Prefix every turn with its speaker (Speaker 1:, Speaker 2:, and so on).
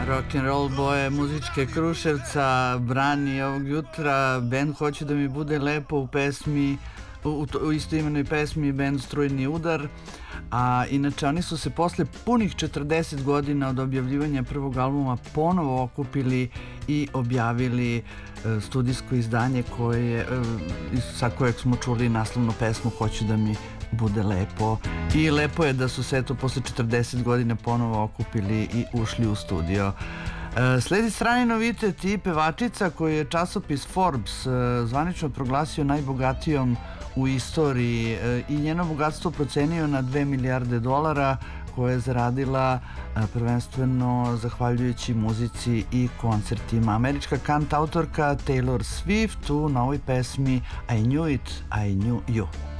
Speaker 1: Rock'n'roll boje muzičke Kruševca brani ovog jutra band Hoće da mi bude lepo u pesmi, u istoimenoj pesmi band Strujni udar. A inače oni su se posle punih 40 godina od objavljivanja prvog albuma ponovo okupili i objavili studijsko izdanje sa kojeg smo čuli naslovnu pesmu Hoću da mi bude lepo. I lepo je da su se to posle 40 godina ponovo okupili i ušli u studio. Sledi strani novitet i pevačica koju je časopis Forbes zvanično proglasio najbogatijom u istoriji i njeno bogatstvo procenio na $2 milijarde koje je zaradila prvenstveno zahvaljujući muzici i koncertima. Američka kantautorka Taylor Swift u novoj pesmi I Knew It, I Knew You.